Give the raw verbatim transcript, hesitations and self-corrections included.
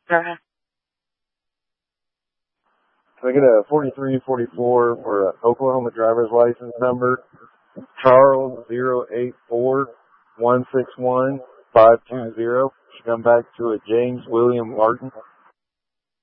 Uh, Can I get a forty-three forty-four for an Oklahoma driver's license number? Charles zero eight four one six one five two zero. Should come back to a James William Martin.